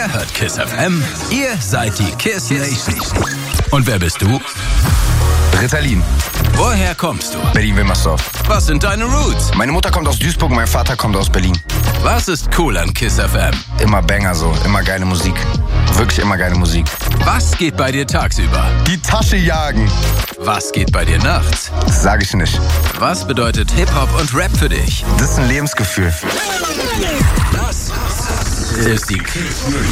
Ihr hört KISS FM, ihr seid die KISS Nation. Und wer bist du? Ritalin. Woher kommst du? Berlin-Wilmersdorf. Was sind deine Roots? Meine Mutter kommt aus Duisburg und mein Vater kommt aus Berlin. Was ist cool an KISS FM? Immer Banger so, immer geile Musik. Wirklich immer geile Musik. Was geht bei dir tagsüber? Die Tasche jagen. Was geht bei dir nachts? Das sag ich nicht. Was bedeutet Hip-Hop und Rap für dich? Das ist ein Lebensgefühl. Das ist die KISS